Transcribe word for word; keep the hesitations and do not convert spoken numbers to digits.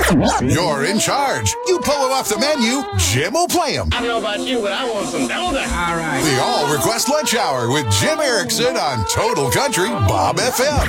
You're in charge. You pull them off the menu, Jim will play them. I don't know about you, but I want some Zelda. All right. The All Request Lunch Hour with Jim Erickson on Total Country Bob F M.